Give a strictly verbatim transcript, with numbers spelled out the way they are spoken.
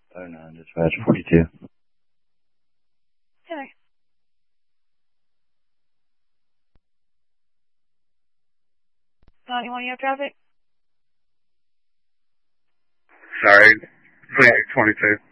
Oh nine, dispatch forty-two. Okay. ninety-one, you have traffic? Sorry, twenty-two.